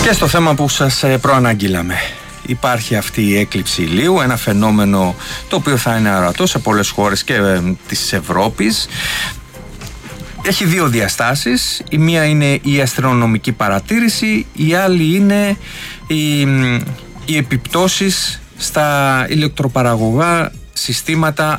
Και στο θέμα που σας προαναγγείλαμε. Υπάρχει αυτή η έκλειψη ηλίου, ένα φαινόμενο το οποίο θα είναι αορατό σε πολλές χώρες και της Ευρώπης. Έχει δύο διαστάσεις. Η μία είναι η αστρονομική παρατήρηση, η άλλη είναι οι επιπτώσεις στα ηλεκτροπαραγωγά συστήματα